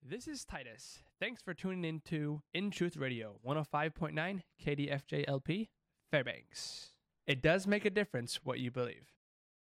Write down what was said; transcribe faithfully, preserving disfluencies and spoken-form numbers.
This is Titus. Thanks for tuning in to In Truth Radio, one oh five point nine K D F J L P, Fairbanks. It does make a difference what you believe.